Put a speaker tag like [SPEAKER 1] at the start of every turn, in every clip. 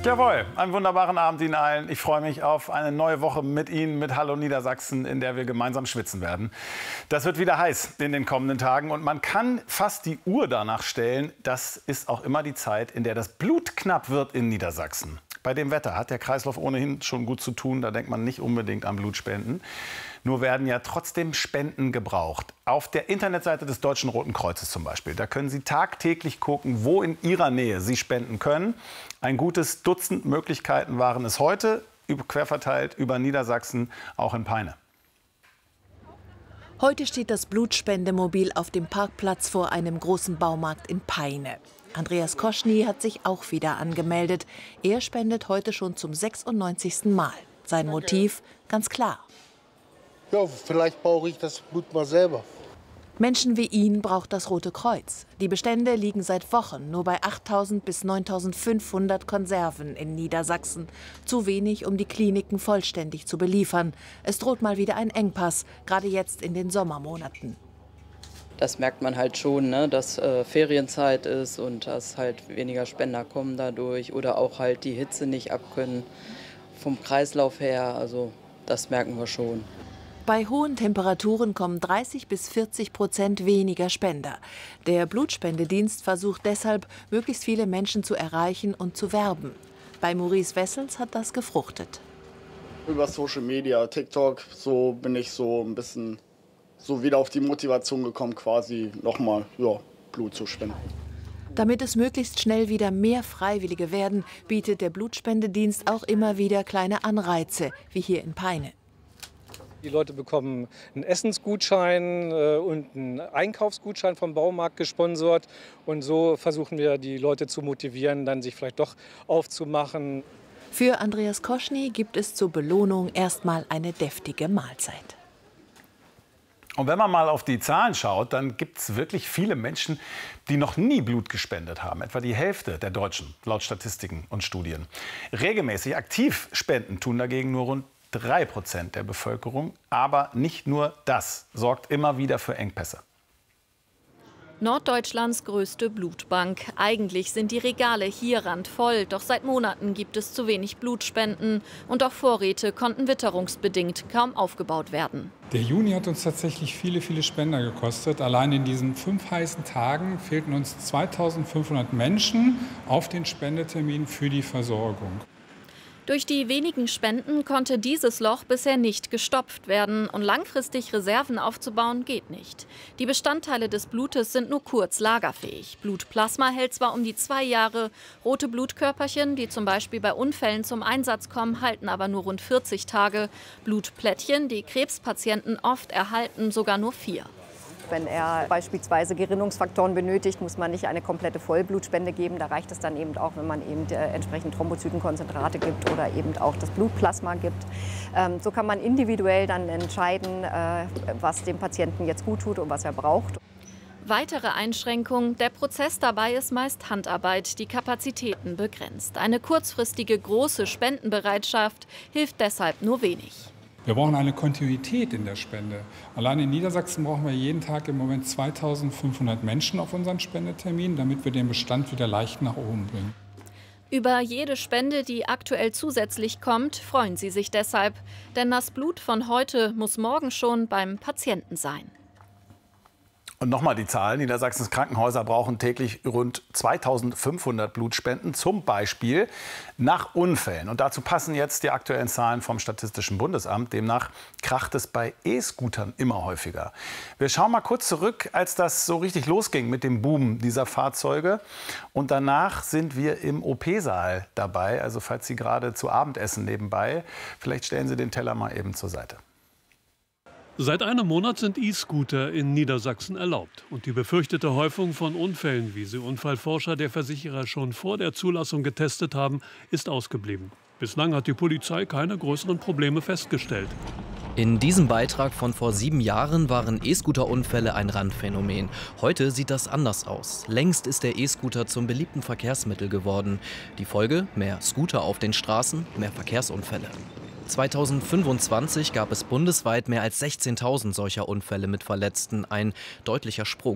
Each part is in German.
[SPEAKER 1] Jawohl, einen wunderbaren Abend Ihnen allen. Ich freue mich auf eine neue Woche mit Ihnen, mit Hallo Niedersachsen, in der wir gemeinsam schwitzen werden. Das wird wieder heiß in den kommenden Tagen und man kann fast die Uhr danach stellen. Das ist auch immer die Zeit, in der das Blut knapp wird in Niedersachsen. Bei dem Wetter hat der Kreislauf ohnehin schon gut zu tun. Da denkt man nicht unbedingt an Blutspenden. Nur werden ja trotzdem Spenden gebraucht. Auf der Internetseite des Deutschen Roten Kreuzes zum Beispiel. Da können Sie tagtäglich gucken, wo in Ihrer Nähe Sie spenden können. Ein gutes Dutzend Möglichkeiten waren es heute, querverteilt über Niedersachsen, auch in Peine.
[SPEAKER 2] Heute steht das Blutspendemobil auf dem Parkplatz vor einem großen Baumarkt in Peine. Andreas Koschny hat sich auch wieder angemeldet. Er spendet heute schon zum 96. Mal. Sein Motiv ganz klar.
[SPEAKER 3] Ja, vielleicht brauche ich das Blut mal selber.
[SPEAKER 2] Menschen wie ihn braucht das Rote Kreuz. Die Bestände liegen seit Wochen nur bei 8.000 bis 9.500 Konserven in Niedersachsen. Zu wenig, um die Kliniken vollständig zu beliefern. Es droht mal wieder ein Engpass, gerade jetzt in den Sommermonaten.
[SPEAKER 4] Das merkt man halt schon, ne, dass Ferienzeit ist und dass halt weniger Spender kommen dadurch oder auch halt die Hitze nicht abkönnen vom Kreislauf her. Also das merken wir schon.
[SPEAKER 2] Bei hohen Temperaturen kommen 30 bis 40% weniger Spender. Der Blutspendedienst versucht deshalb, möglichst viele Menschen zu erreichen und zu werben. Bei Maurice Wessels hat das gefruchtet.
[SPEAKER 5] Über Social Media, TikTok, so bin ich so ein bisschen so wieder auf die Motivation gekommen, quasi nochmal Blut zu spenden.
[SPEAKER 2] Damit es möglichst schnell wieder mehr Freiwillige werden, bietet der Blutspendedienst auch immer wieder kleine Anreize, wie hier in Peine.
[SPEAKER 6] Die Leute bekommen einen Essensgutschein und einen Einkaufsgutschein vom Baumarkt gesponsert. Und so versuchen wir, die Leute zu motivieren, dann sich vielleicht doch aufzumachen.
[SPEAKER 2] Für Andreas Koschny gibt es zur Belohnung erstmal eine deftige Mahlzeit.
[SPEAKER 1] Und wenn man mal auf die Zahlen schaut, dann gibt es wirklich viele Menschen, die noch nie Blut gespendet haben. Etwa die Hälfte der Deutschen, laut Statistiken und Studien. Regelmäßig aktiv spenden tun dagegen nur rund 3% der Bevölkerung. Aber nicht nur das sorgt immer wieder für Engpässe.
[SPEAKER 7] Norddeutschlands größte Blutbank. Eigentlich sind die Regale hier randvoll, doch seit Monaten gibt es zu wenig Blutspenden. Und auch Vorräte konnten witterungsbedingt kaum aufgebaut werden.
[SPEAKER 8] Der Juni hat uns tatsächlich viele Spender gekostet. Allein in diesen 5 heißen Tagen fehlten uns 2.500 Menschen auf den Spendetermin für die Versorgung.
[SPEAKER 7] Durch die wenigen Spenden konnte dieses Loch bisher nicht gestopft werden. Und langfristig Reserven aufzubauen, geht nicht. Die Bestandteile des Blutes sind nur kurz lagerfähig. Blutplasma hält zwar um die 2 Jahre. Rote Blutkörperchen, die zum Beispiel bei Unfällen zum Einsatz kommen, halten aber nur rund 40 Tage. Blutplättchen, die Krebspatienten oft erhalten, sogar nur 4.
[SPEAKER 9] Wenn er beispielsweise Gerinnungsfaktoren benötigt, muss man nicht eine komplette Vollblutspende geben. Da reicht es dann eben auch, wenn man eben entsprechend Thrombozytenkonzentrate gibt oder eben auch das Blutplasma gibt. So kann man individuell dann entscheiden, was dem Patienten jetzt gut tut und was er braucht.
[SPEAKER 7] Weitere Einschränkung: Der Prozess dabei ist meist Handarbeit, die Kapazitäten begrenzt. Eine kurzfristige große Spendenbereitschaft hilft deshalb nur wenig.
[SPEAKER 8] Wir brauchen eine Kontinuität in der Spende. Allein in Niedersachsen brauchen wir jeden Tag im Moment 2.500 Menschen auf unseren Spendetermin, damit wir den Bestand wieder leicht nach oben bringen.
[SPEAKER 7] Über jede Spende, die aktuell zusätzlich kommt, freuen sie sich deshalb. Denn das Blut von heute muss morgen schon beim Patienten sein.
[SPEAKER 1] Und nochmal die Zahlen. Niedersachsens Krankenhäuser brauchen täglich rund 2.500 Blutspenden, zum Beispiel nach Unfällen. Und dazu passen jetzt die aktuellen Zahlen vom Statistischen Bundesamt. Demnach kracht es bei E-Scootern immer häufiger. Wir schauen mal kurz zurück, als das so richtig losging mit dem Boom dieser Fahrzeuge. Und danach sind wir im OP-Saal dabei. Also falls Sie gerade zu Abend essen nebenbei, vielleicht stellen Sie den Teller mal eben zur Seite.
[SPEAKER 10] Seit einem Monat sind E-Scooter in Niedersachsen erlaubt. Und die befürchtete Häufung von Unfällen, wie sie Unfallforscher der Versicherer schon vor der Zulassung getestet haben, ist ausgeblieben. Bislang hat die Polizei keine größeren Probleme festgestellt.
[SPEAKER 11] In diesem Beitrag von vor 7 Jahren waren E-Scooter-Unfälle ein Randphänomen. Heute sieht das anders aus. Längst ist der E-Scooter zum beliebten Verkehrsmittel geworden. Die Folge: mehr Scooter auf den Straßen, mehr Verkehrsunfälle. 2025 gab es bundesweit mehr als 16.000 solcher Unfälle mit Verletzten, ein deutlicher Sprung.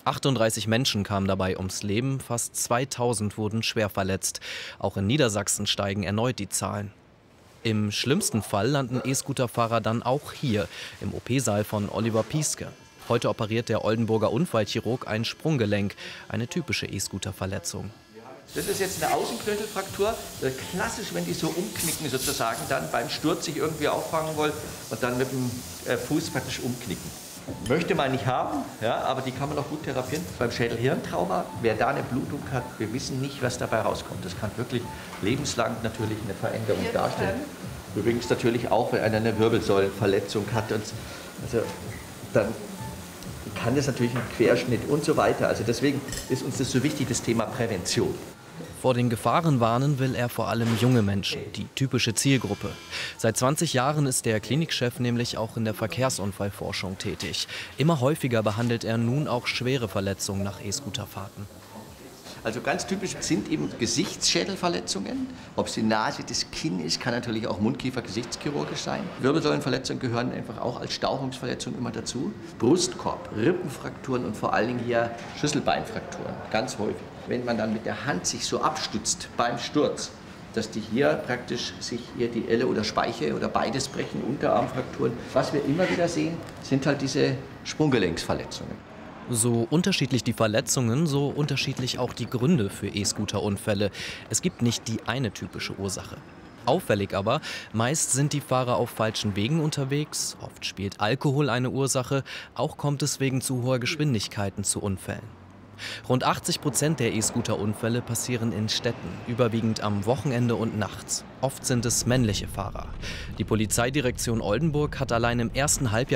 [SPEAKER 11] 38 Menschen kamen dabei ums Leben, fast 2000 wurden schwer verletzt. Auch in Niedersachsen steigen erneut die Zahlen. Im schlimmsten Fall landen E-Scooter-Fahrer dann auch hier, im OP-Saal von Oliver Pieske. Heute operiert der Oldenburger Unfallchirurg ein Sprunggelenk, eine typische E-Scooter-Verletzung.
[SPEAKER 12] Das ist jetzt eine Außenknöchelfraktur. Klassisch, wenn die so umknicken sozusagen, dann beim Sturz sich irgendwie auffangen wollen und dann mit dem Fuß praktisch umknicken. Möchte man nicht haben, ja, aber die kann man auch gut therapieren. Beim Schädel-Hirn-Trauma, wer da eine Blutung hat, wir wissen nicht, was dabei rauskommt. Das kann wirklich lebenslang natürlich eine Veränderung darstellen. Übrigens natürlich auch, wenn einer eine Wirbelsäulenverletzung hat, also dann kann das natürlich einen Querschnitt und so weiter. Also deswegen ist uns das so wichtig, das Thema Prävention.
[SPEAKER 11] Vor den Gefahren warnen will er vor allem junge Menschen, die typische Zielgruppe. Seit 20 Jahren ist der Klinikchef nämlich auch in der Verkehrsunfallforschung tätig. Immer häufiger behandelt er nun auch schwere Verletzungen nach E-Scooterfahrten.
[SPEAKER 12] Also ganz typisch sind eben Gesichtsschädelverletzungen. Ob es die Nase, das Kinn ist, kann natürlich auch Mundkiefer-Gesichtschirurgisch sein. Wirbelsäulenverletzungen gehören einfach auch als Stauchungsverletzung immer dazu. Brustkorb, Rippenfrakturen und vor allen Dingen hier Schlüsselbeinfrakturen, ganz häufig. Wenn man dann mit der Hand sich so abstützt beim Sturz, dass die hier praktisch sich hier die Elle oder Speiche oder beides brechen, Unterarmfrakturen. Was wir immer wieder sehen, sind halt diese Sprunggelenksverletzungen.
[SPEAKER 11] So unterschiedlich die Verletzungen, so unterschiedlich auch die Gründe für E-Scooter-Unfälle. Es gibt nicht die eine typische Ursache. Auffällig aber, meist sind die Fahrer auf falschen Wegen unterwegs, oft spielt Alkohol eine Ursache, auch kommt es wegen zu hoher Geschwindigkeiten zu Unfällen. Rund 80% der E-Scooter-Unfälle passieren in Städten, überwiegend am Wochenende und nachts. Oft sind es männliche Fahrer. Die Polizeidirektion Oldenburg hat allein im ersten Halbjahr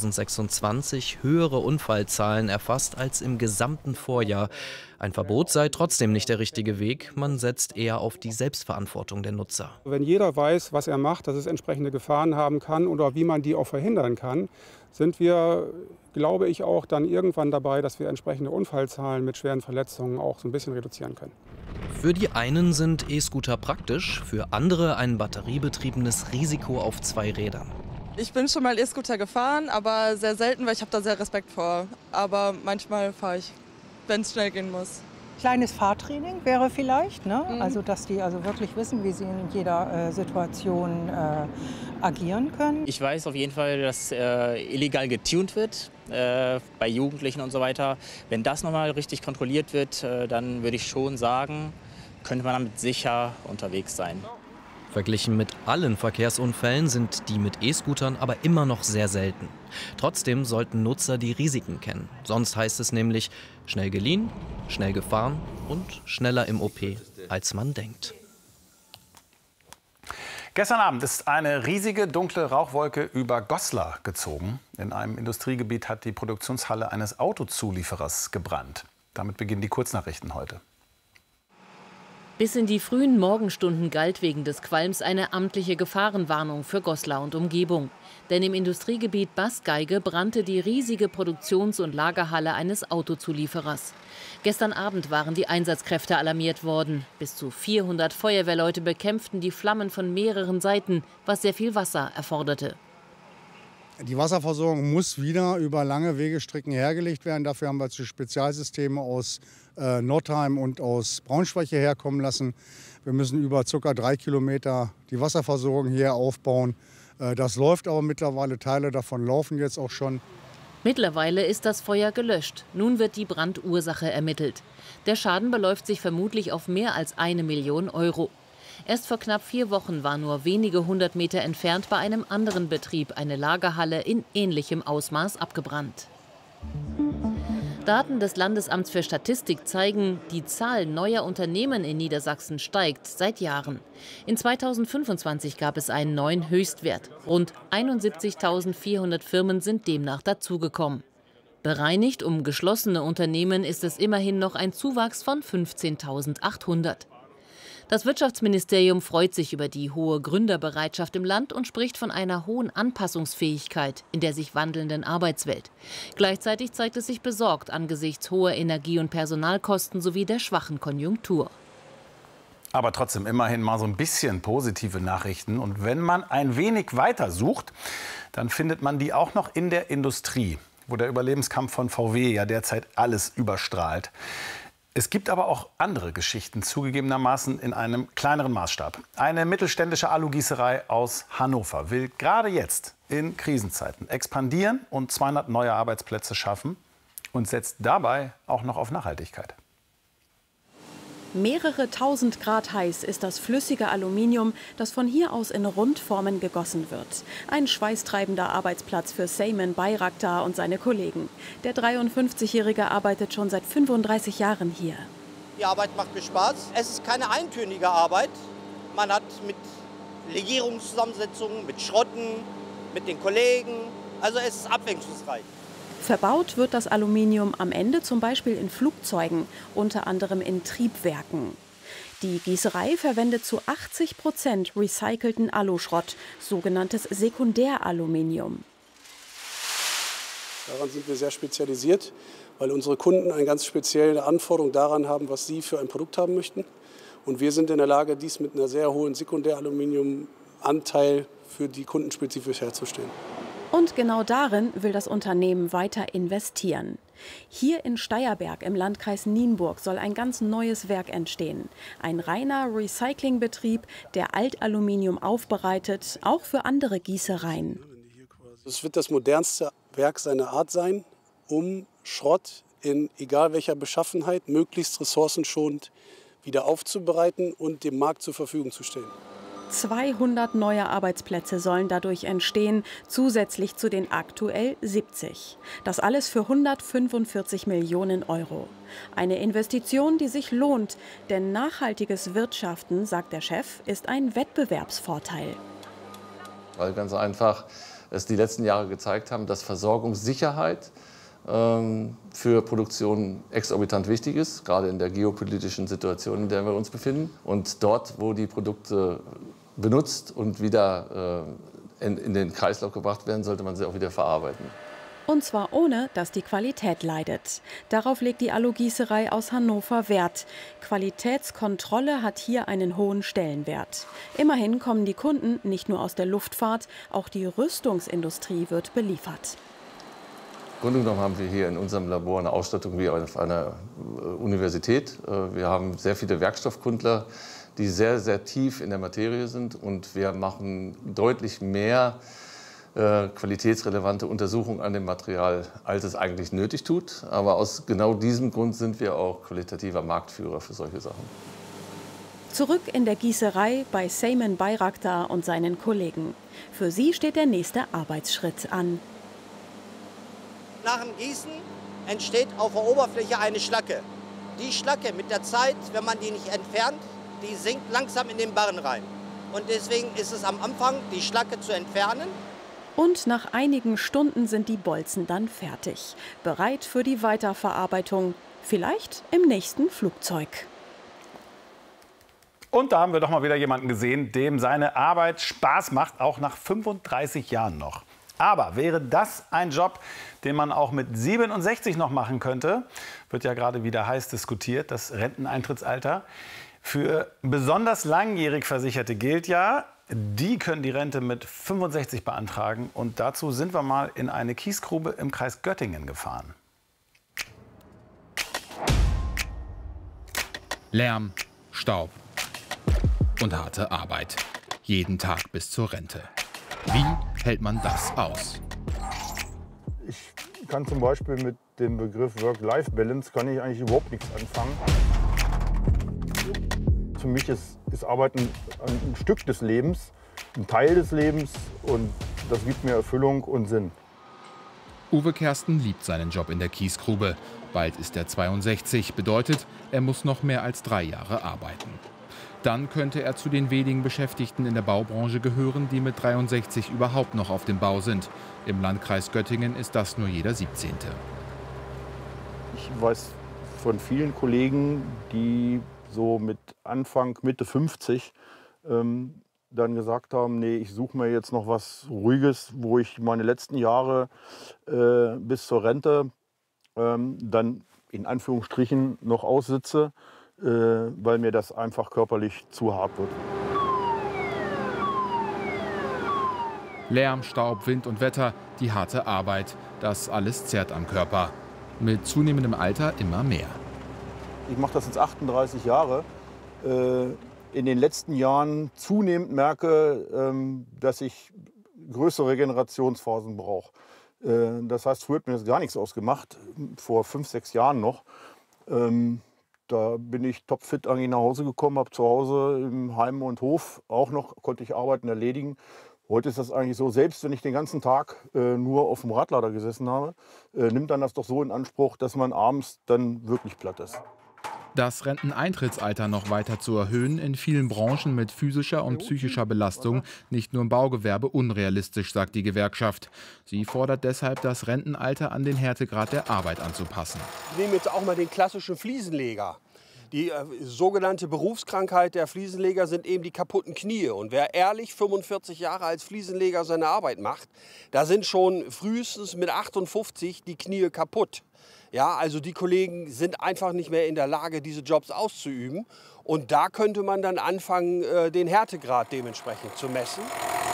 [SPEAKER 11] 2026 höhere Unfallzahlen erfasst als im gesamten Vorjahr. Ein Verbot sei trotzdem nicht der richtige Weg, man setzt eher auf die Selbstverantwortung der Nutzer.
[SPEAKER 13] Wenn jeder weiß, was er macht, dass es entsprechende Gefahren haben kann oder wie man die auch verhindern kann, sind wir, glaube ich, auch dann irgendwann dabei, dass wir entsprechende Unfallzahlen mit schweren Verletzungen auch so ein bisschen reduzieren können.
[SPEAKER 11] Für die einen sind E-Scooter praktisch, für andere ein batteriebetriebenes Risiko auf 2 Rädern.
[SPEAKER 14] Ich bin schon mal E-Scooter gefahren, aber sehr selten, weil ich habe da sehr Respekt vor. Aber manchmal fahre ich, wenn es schnell gehen muss.
[SPEAKER 15] Kleines Fahrtraining wäre vielleicht, ne? Also dass die also wirklich wissen, wie sie in jeder Situation agieren können.
[SPEAKER 16] Ich weiß auf jeden Fall, dass illegal getunt wird bei Jugendlichen und so weiter. Wenn das nochmal richtig kontrolliert wird, dann würde ich schon sagen, könnte man damit sicher unterwegs sein.
[SPEAKER 11] Verglichen mit allen Verkehrsunfällen sind die mit E-Scootern aber immer noch sehr selten. Trotzdem sollten Nutzer die Risiken kennen. Sonst heißt es nämlich, schnell geliehen, schnell gefahren und schneller im OP, als man denkt.
[SPEAKER 1] Gestern Abend ist eine riesige dunkle Rauchwolke über Goslar gezogen. In einem Industriegebiet hat die Produktionshalle eines Autozulieferers gebrannt. Damit beginnen die Kurznachrichten heute.
[SPEAKER 17] Bis in die frühen Morgenstunden galt wegen des Qualms eine amtliche Gefahrenwarnung für Goslar und Umgebung. Denn im Industriegebiet Baßgeige brannte die riesige Produktions- und Lagerhalle eines Autozulieferers. Gestern Abend waren die Einsatzkräfte alarmiert worden. Bis zu 400 Feuerwehrleute bekämpften die Flammen von mehreren Seiten, was sehr viel Wasser erforderte.
[SPEAKER 18] Die Wasserversorgung muss wieder über lange Wegestrecken hergelegt werden. Dafür haben wir jetzt die Spezialsysteme aus Nordheim und aus Braunschweig hierher kommen lassen. Wir müssen über ca. 3 Kilometer die Wasserversorgung hier aufbauen. Das läuft aber mittlerweile, Teile davon laufen jetzt auch schon.
[SPEAKER 17] Mittlerweile ist das Feuer gelöscht. Nun wird die Brandursache ermittelt. Der Schaden beläuft sich vermutlich auf mehr als 1 Million Euro. Erst vor knapp 4 Wochen war nur wenige 100 Meter entfernt bei einem anderen Betrieb eine Lagerhalle in ähnlichem Ausmaß abgebrannt. Daten des Landesamts für Statistik zeigen, die Zahl neuer Unternehmen in Niedersachsen steigt seit Jahren. In 2025 gab es einen neuen Höchstwert. Rund 71.400 Firmen sind demnach dazugekommen. Bereinigt um geschlossene Unternehmen ist es immerhin noch ein Zuwachs von 15.800. Das Wirtschaftsministerium freut sich über die hohe Gründerbereitschaft im Land und spricht von einer hohen Anpassungsfähigkeit in der sich wandelnden Arbeitswelt. Gleichzeitig zeigt es sich besorgt angesichts hoher Energie- und Personalkosten sowie der schwachen Konjunktur.
[SPEAKER 1] Aber trotzdem immerhin mal so ein bisschen positive Nachrichten. Und wenn man ein wenig weiter sucht, dann findet man die auch noch in der Industrie. wo der Überlebenskampf von VW ja derzeit alles überstrahlt. Es gibt aber auch andere Geschichten, zugegebenermaßen in einem kleineren Maßstab. Eine mittelständische Alugießerei aus Hannover will gerade jetzt in Krisenzeiten expandieren und 200 neue Arbeitsplätze schaffen und setzt dabei auch noch auf Nachhaltigkeit.
[SPEAKER 19] Mehrere tausend Grad heiß ist das flüssige Aluminium, das von hier aus in Rundformen gegossen wird. Ein schweißtreibender Arbeitsplatz für Seymen Bayraktar und seine Kollegen. Der 53-Jährige arbeitet schon seit 35 Jahren hier.
[SPEAKER 20] Die Arbeit macht mir Spaß. Es ist keine eintönige Arbeit. Man hat mit Legierungszusammensetzungen, mit Schrotten, mit den Kollegen. Also es ist abwechslungsreich.
[SPEAKER 19] Verbaut wird das Aluminium am Ende zum Beispiel in Flugzeugen, unter anderem in Triebwerken. Die Gießerei verwendet zu 80% recycelten Aluschrott, sogenanntes Sekundäraluminium.
[SPEAKER 21] Daran sind wir sehr spezialisiert, weil unsere Kunden eine ganz spezielle Anforderung daran haben, was sie für ein Produkt haben möchten. Und wir sind in der Lage, dies mit einer sehr hohen Sekundäraluminiumanteil für die Kunden spezifisch herzustellen.
[SPEAKER 19] Und genau darin will das Unternehmen weiter investieren. Hier in Steyerberg im Landkreis Nienburg soll ein ganz neues Werk entstehen. Ein reiner Recyclingbetrieb, der Altaluminium aufbereitet, auch für andere Gießereien.
[SPEAKER 21] Es wird das modernste Werk seiner Art sein, um Schrott in egal welcher Beschaffenheit möglichst ressourcenschonend wieder aufzubereiten und dem Markt zur Verfügung zu stellen.
[SPEAKER 19] 200 neue Arbeitsplätze sollen dadurch entstehen, zusätzlich zu den aktuell 70. Das alles für 145 Millionen Euro. Eine Investition, die sich lohnt, denn nachhaltiges Wirtschaften, sagt der Chef, ist ein Wettbewerbsvorteil.
[SPEAKER 22] Weil ganz einfach es die letzten Jahre gezeigt haben, dass Versorgungssicherheit für Produktion exorbitant wichtig ist, gerade in der geopolitischen Situation, in der wir uns befinden. Und dort, wo die Produkte benutzt und wieder in den Kreislauf gebracht werden, sollte man sie auch wieder verarbeiten.
[SPEAKER 19] Und zwar ohne, dass die Qualität leidet. Darauf legt die Alugießerei aus Hannover Wert. Qualitätskontrolle hat hier einen hohen Stellenwert. Immerhin kommen die Kunden nicht nur aus der Luftfahrt, auch die Rüstungsindustrie wird beliefert.
[SPEAKER 22] Im Grunde genommen haben wir hier in unserem Labor eine Ausstattung wie auf einer Universität. Wir haben sehr viele Werkstoffkundler, die sehr, sehr tief in der Materie sind. Und wir machen deutlich mehr qualitätsrelevante Untersuchungen an dem Material, als es eigentlich nötig tut. Aber aus genau diesem Grund sind wir auch qualitativer Marktführer für solche Sachen.
[SPEAKER 19] Zurück in der Gießerei bei Seymen Bayraktar und seinen Kollegen. Für sie steht der nächste Arbeitsschritt an.
[SPEAKER 20] Nach dem Gießen entsteht auf der Oberfläche eine Schlacke. Die Schlacke mit der Zeit, wenn man die nicht entfernt, die sinkt langsam in den Barren rein. Und deswegen ist es am Anfang, die Schlacke zu entfernen.
[SPEAKER 19] Und nach einigen Stunden sind die Bolzen dann fertig. Bereit für die Weiterverarbeitung. Vielleicht im nächsten Flugzeug.
[SPEAKER 1] Und da haben wir doch mal wieder jemanden gesehen, dem seine Arbeit Spaß macht, auch nach 35 Jahren noch. Aber wäre das ein Job, den man auch mit 67 noch machen könnte? Wird ja gerade wieder heiß diskutiert, das Renteneintrittsalter. Für besonders langjährig Versicherte gilt ja, die können die Rente mit 65 beantragen. Und dazu sind wir mal in eine Kiesgrube im Kreis Göttingen gefahren.
[SPEAKER 23] Lärm, Staub und harte Arbeit. Jeden Tag bis zur Rente. Wie hält man das aus?
[SPEAKER 24] Ich kann zum Beispiel mit dem Begriff Work-Life-Balance kann ich eigentlich überhaupt nichts anfangen. Für mich ist Arbeiten ein Stück des Lebens, ein Teil des Lebens und das gibt mir Erfüllung und Sinn.
[SPEAKER 23] Uwe Kersten liebt seinen Job in der Kiesgrube. Bald ist er 62, bedeutet, er muss noch mehr als 3 Jahre arbeiten. Dann könnte er zu den wenigen Beschäftigten in der Baubranche gehören, die mit 63 überhaupt noch auf dem Bau sind. Im Landkreis Göttingen ist das nur jeder 17.
[SPEAKER 24] Ich weiß von vielen Kollegen, die so mit Anfang, Mitte 50 dann gesagt haben, nee, ich suche mir jetzt noch was Ruhiges, wo ich meine letzten Jahre bis zur Rente dann in Anführungsstrichen noch aussitze, weil mir das einfach körperlich zu hart wird.
[SPEAKER 23] Lärm, Staub, Wind und Wetter, die harte Arbeit, das alles zerrt am Körper. Mit zunehmendem Alter immer mehr.
[SPEAKER 24] Ich mache das jetzt 38 Jahre. In den letzten Jahren zunehmend merke, dass ich größere Regenerationsphasen brauche. Das heißt, früher hat mir das gar nichts ausgemacht, vor 5, 6 Jahren noch. Da bin ich topfit eigentlich nach Hause gekommen, habe zu Hause im Heim und Hof auch noch, konnte ich Arbeiten erledigen. Heute ist das eigentlich so, selbst wenn ich den ganzen Tag nur auf dem Radlader gesessen habe, nimmt dann das doch so in Anspruch, dass man abends dann wirklich platt ist.
[SPEAKER 23] Das Renteneintrittsalter noch weiter zu erhöhen, in vielen Branchen mit physischer und psychischer Belastung, nicht nur im Baugewerbe, unrealistisch, sagt die Gewerkschaft. Sie fordert deshalb, das Rentenalter an den Härtegrad der Arbeit anzupassen.
[SPEAKER 3] Ich nehme jetzt auch mal den klassischen Fliesenleger. Die sogenannte Berufskrankheit der Fliesenleger sind eben die kaputten Knie. Und wer ehrlich 45 Jahre als Fliesenleger seine Arbeit macht, da sind schon frühestens mit 58 die Knie kaputt. Ja, also die Kollegen sind einfach nicht mehr in der Lage, diese Jobs auszuüben. Und da könnte man dann anfangen, den Härtegrad dementsprechend zu messen.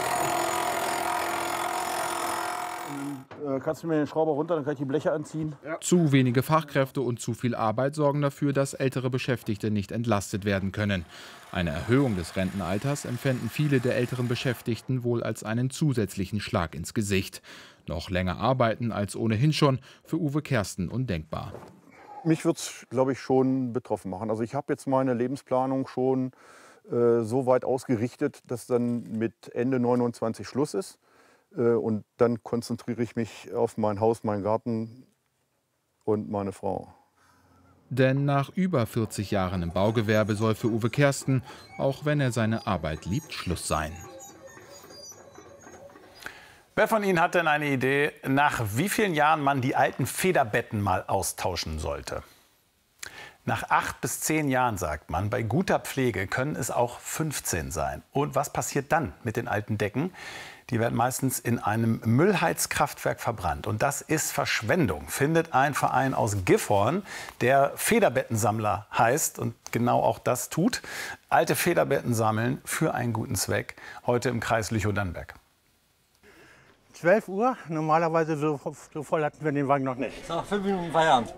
[SPEAKER 24] Kannst du mir den Schrauber runter, dann kann ich die Bleche anziehen?
[SPEAKER 23] Ja. Zu wenige Fachkräfte und zu viel Arbeit sorgen dafür, dass ältere Beschäftigte nicht entlastet werden können. Eine Erhöhung des Rentenalters empfinden viele der älteren Beschäftigten wohl als einen zusätzlichen Schlag ins Gesicht. Noch länger arbeiten als ohnehin schon, für Uwe Kersten undenkbar.
[SPEAKER 24] Mich wird es, glaube ich, schon betroffen machen. Also ich habe jetzt meine Lebensplanung schon so weit ausgerichtet, dass dann mit Ende 29 Schluss ist. Und dann konzentriere ich mich auf mein Haus, meinen Garten und meine Frau.
[SPEAKER 23] Denn nach über 40 Jahren im Baugewerbe soll für Uwe Kersten, auch wenn er seine Arbeit liebt, Schluss sein.
[SPEAKER 1] Wer von Ihnen hat denn eine Idee, nach wie vielen Jahren man die alten Federbetten mal austauschen sollte? Nach 8 bis 10 Jahren, sagt man, bei guter Pflege können es auch 15 sein. Und was passiert dann mit den alten Decken? Die werden meistens in einem Müllheizkraftwerk verbrannt. Und das ist Verschwendung, findet ein Verein aus Gifhorn, der Federbettensammler heißt und genau auch das tut. Alte Federbetten sammeln für einen guten Zweck. Heute im Kreis Lüchow-Dannenberg.
[SPEAKER 4] 12 Uhr, normalerweise so voll hatten wir den Wagen noch nicht.
[SPEAKER 5] Nach 5 Minuten Feierabend.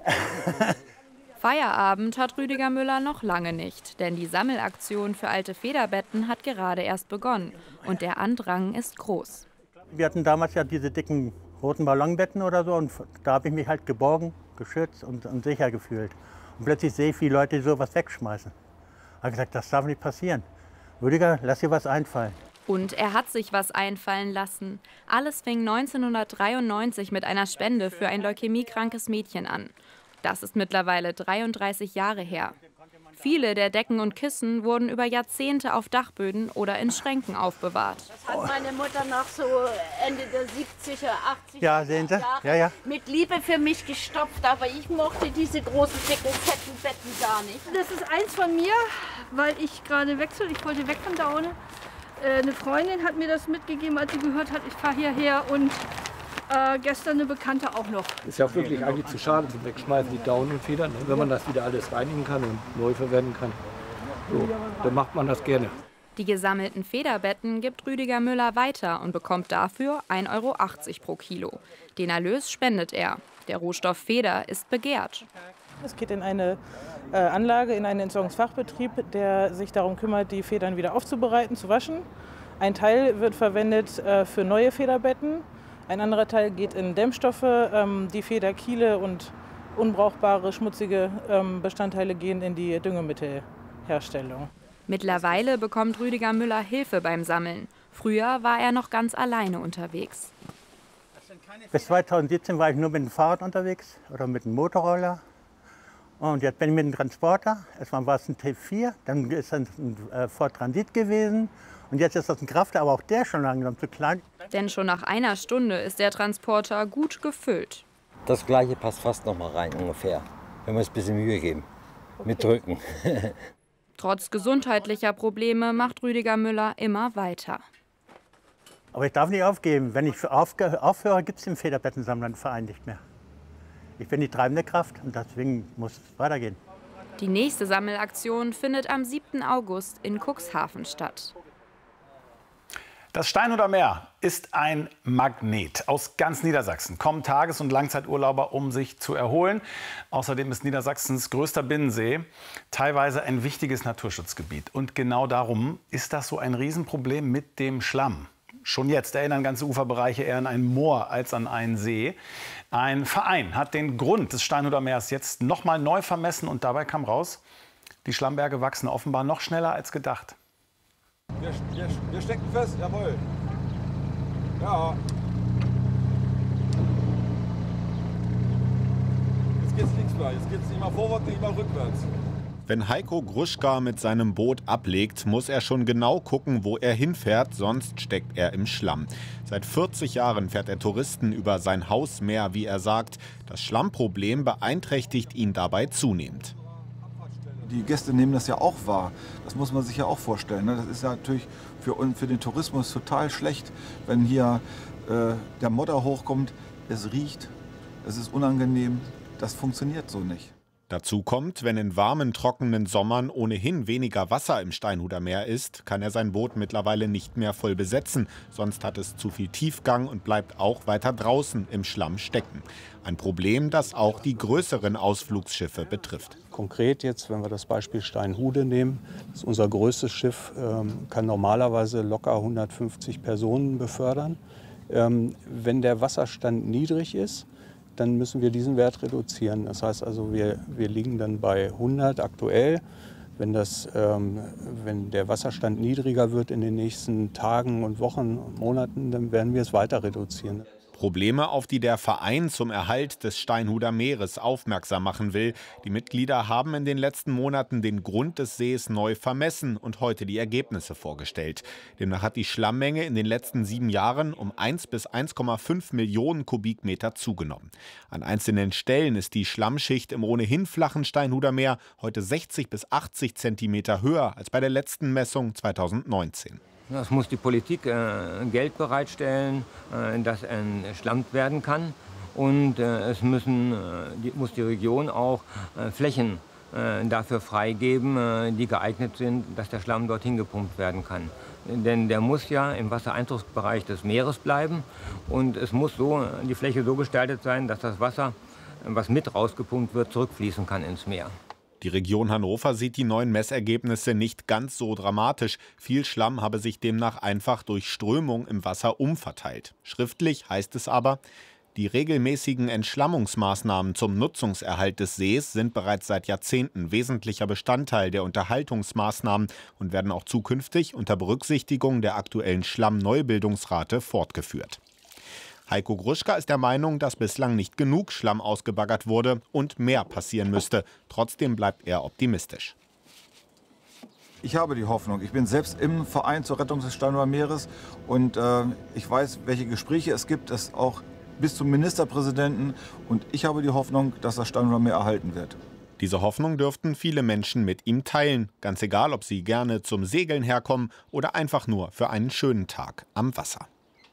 [SPEAKER 7] Feierabend hat Rüdiger Müller noch lange nicht, denn die Sammelaktion für alte Federbetten hat gerade erst begonnen und der Andrang ist groß.
[SPEAKER 4] Wir hatten damals ja diese dicken roten Ballonbetten oder so und da habe ich mich halt geborgen, geschützt und sicher gefühlt. Und plötzlich sehe ich, wie Leute sowas wegschmeißen. Ich habe gesagt, das darf nicht passieren. Rüdiger, lass dir was einfallen.
[SPEAKER 7] Und er hat sich was einfallen lassen. Alles fing 1993 mit einer Spende für ein leukämiekrankes Mädchen an. Das ist mittlerweile 33 Jahre her. Viele der Decken und Kissen wurden über Jahrzehnte auf Dachböden oder in Schränken aufbewahrt.
[SPEAKER 6] Das hat meine Mutter noch so Ende der 70er, 80er
[SPEAKER 4] ja, sehen Sie? Ja.
[SPEAKER 6] mit Liebe für mich gestopft. Aber ich mochte diese großen, dicken, fetten Betten gar nicht.
[SPEAKER 25] Das ist eins von mir, weil ich gerade wechsle. Ich wollte weg von da ohne. Eine Freundin hat mir das mitgegeben, als sie gehört hat, ich fahre hierher und gestern eine Bekannte auch noch.
[SPEAKER 5] Ist ja auch wirklich eigentlich zu schade zum Wegschmeißen, die Daunen und Federn, wenn man das wieder alles reinigen kann und neu verwenden kann. So, dann macht man das gerne.
[SPEAKER 7] Die gesammelten Federbetten gibt Rüdiger Müller weiter und bekommt dafür 1,80 € pro Kilo. Den Erlös spendet er. Der Rohstoff Feder ist begehrt.
[SPEAKER 26] Es geht in eine Anlage, in einen Entsorgungsfachbetrieb, der sich darum kümmert, die Federn wieder aufzubereiten, zu waschen. Ein Teil wird verwendet für neue Federbetten. Ein anderer Teil geht in Dämmstoffe. Die Federkiele und unbrauchbare, schmutzige Bestandteile gehen in die Düngemittelherstellung.
[SPEAKER 7] Mittlerweile bekommt Rüdiger Müller Hilfe beim Sammeln. Früher war er noch ganz alleine unterwegs.
[SPEAKER 4] Bis 2017 war ich nur mit dem Fahrrad unterwegs oder mit dem Motorroller. Und jetzt bin ich mit dem Transporter. Erstmal war es ein T4, dann ist es ein Ford Transit gewesen. Und jetzt ist das ein Crafter, aber auch der schon langsam zu klein.
[SPEAKER 7] Denn schon nach einer Stunde ist der Transporter gut gefüllt.
[SPEAKER 5] Das Gleiche passt fast noch mal rein ungefähr, wenn wir uns ein bisschen Mühe geben mit Drücken.
[SPEAKER 7] Trotz gesundheitlicher Probleme macht Rüdiger Müller immer weiter.
[SPEAKER 4] Aber ich darf nicht aufgeben. Wenn ich aufhöre, gibt es den Federbettensammlerverein nicht mehr. Ich bin die treibende Kraft und deswegen muss es weitergehen.
[SPEAKER 7] Die nächste Sammelaktion findet am 7. August in Cuxhaven statt.
[SPEAKER 1] Das Steinhuder Meer ist ein Magnet. Aus ganz Niedersachsen kommen Tages- und Langzeiturlauber, um sich zu erholen. Außerdem ist Niedersachsens größter Binnensee teilweise ein wichtiges Naturschutzgebiet. Und genau darum ist das so ein Riesenproblem mit dem Schlamm. Schon jetzt erinnern ganze Uferbereiche eher an ein Moor als an einen See. Ein Verein hat den Grund des Steinhuder Meers jetzt noch mal neu vermessen und dabei kam raus, die Schlammberge wachsen offenbar noch schneller als gedacht.
[SPEAKER 2] Wir stecken fest, jawohl. Ja. Jetzt geht's nichts mehr. Jetzt geht's nicht mal vorwärts, nicht mal rückwärts.
[SPEAKER 8] Wenn Heiko Gruschka mit seinem Boot ablegt, muss er schon genau gucken, wo er hinfährt, sonst steckt er im Schlamm. Seit 40 Jahren fährt er Touristen über sein Hausmeer, wie er sagt. Das Schlammproblem beeinträchtigt ihn dabei zunehmend.
[SPEAKER 9] Die Gäste nehmen das ja auch wahr. Das muss man sich ja auch vorstellen. Das ist ja natürlich für den Tourismus total schlecht, wenn hier der Modder hochkommt. Es riecht, es ist unangenehm. Das funktioniert so nicht.
[SPEAKER 8] Dazu kommt, wenn in warmen, trockenen Sommern ohnehin weniger Wasser im Steinhuder Meer ist, kann er sein Boot mittlerweile nicht mehr voll besetzen. Sonst hat es zu viel Tiefgang und bleibt auch weiter draußen im Schlamm stecken. Ein Problem, das auch die größeren Ausflugsschiffe betrifft.
[SPEAKER 10] Konkret jetzt, wenn wir das Beispiel Steinhude nehmen, das ist unser größtes Schiff, kann normalerweise locker 150 Personen befördern. Wenn der Wasserstand niedrig ist, dann müssen wir diesen Wert reduzieren. Das heißt also, wir liegen dann bei 100 aktuell. Wenn der Wasserstand niedriger wird in den nächsten Tagen und Wochen und Monaten, dann werden wir es weiter reduzieren.
[SPEAKER 8] Probleme, auf die der Verein zum Erhalt des Steinhuder Meeres aufmerksam machen will. Die Mitglieder haben in den letzten Monaten den Grund des Sees neu vermessen und heute die Ergebnisse vorgestellt. Demnach hat die Schlammmenge in den letzten 7 Jahren um 1 bis 1,5 Millionen Kubikmeter zugenommen. An einzelnen Stellen ist die Schlammschicht im ohnehin flachen Steinhuder Meer heute 60 bis 80 Zentimeter höher als bei der letzten Messung 2019.
[SPEAKER 12] Es muss die Politik Geld bereitstellen, dass entschlammt werden kann. Und es muss die Region auch Flächen dafür freigeben, die geeignet sind, dass der Schlamm dorthin gepumpt werden kann. Denn der muss ja im Wassereintrittsbereich des Meeres bleiben. Und es muss die Fläche so gestaltet sein, dass das Wasser, was mit rausgepumpt wird, zurückfließen kann ins Meer.
[SPEAKER 8] Die Region Hannover sieht die neuen Messergebnisse nicht ganz so dramatisch. Viel Schlamm habe sich demnach einfach durch Strömung im Wasser umverteilt. Schriftlich heißt es aber, die regelmäßigen Entschlammungsmaßnahmen zum Nutzungserhalt des Sees sind bereits seit Jahrzehnten wesentlicher Bestandteil der Unterhaltungsmaßnahmen und werden auch zukünftig unter Berücksichtigung der aktuellen Schlammneubildungsrate fortgeführt. Heiko Gruschka ist der Meinung, dass bislang nicht genug Schlamm ausgebaggert wurde und mehr passieren müsste. Trotzdem bleibt er optimistisch.
[SPEAKER 9] Ich habe die Hoffnung. Ich bin selbst im Verein zur Rettung des Steinhuder Meeres und ich weiß, welche Gespräche es gibt, es auch bis zum Ministerpräsidenten. Und ich habe die Hoffnung, dass das Steinhuder Meer erhalten wird.
[SPEAKER 8] Diese Hoffnung dürften viele Menschen mit ihm teilen. Ganz egal, ob sie gerne zum Segeln herkommen oder einfach nur für einen schönen Tag am Wasser.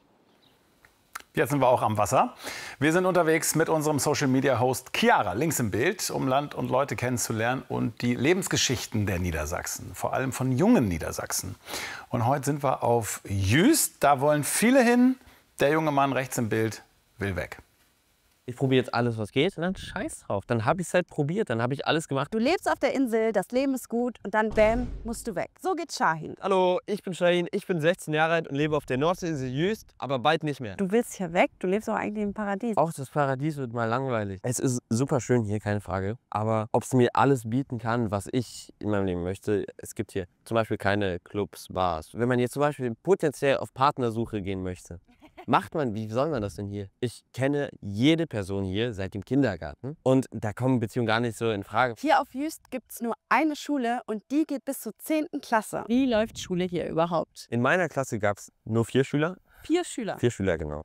[SPEAKER 1] Jetzt sind wir auch am Wasser. Wir sind unterwegs mit unserem Social-Media-Host Chiara, links im Bild, um Land und Leute kennenzulernen und die Lebensgeschichten der Niedersachsen, vor allem von jungen Niedersachsen. Und heute sind wir auf Jüst, da wollen viele hin. Der junge Mann rechts im Bild will weg.
[SPEAKER 13] Ich probiere jetzt alles, was geht, und dann scheiß drauf. Dann habe ich es halt probiert, dann habe ich alles gemacht.
[SPEAKER 27] Du lebst auf der Insel, das Leben ist gut und dann, bam, musst du weg. So geht Shahin.
[SPEAKER 13] Hallo, ich bin Shahin, ich bin 16 Jahre alt und lebe auf der Nordseeinsel Jüst, aber bald nicht mehr.
[SPEAKER 27] Du willst hier weg, du lebst doch eigentlich im Paradies.
[SPEAKER 13] Auch das Paradies wird mal langweilig. Es ist super schön hier, keine Frage. Aber ob es mir alles bieten kann, was ich in meinem Leben möchte, es gibt hier zum Beispiel keine Clubs, Bars. Wenn man jetzt zum Beispiel potenziell auf Partnersuche gehen möchte, wie soll man das denn hier? Ich kenne jede Person hier seit dem Kindergarten und da kommen Beziehungen gar nicht so in Frage.
[SPEAKER 27] Hier auf Jüst gibt es nur eine Schule und die geht bis zur 10. Klasse. Wie läuft Schule hier überhaupt?
[SPEAKER 13] In meiner Klasse gab es nur 4 Schüler.
[SPEAKER 27] 4 Schüler?
[SPEAKER 13] 4 Schüler, genau.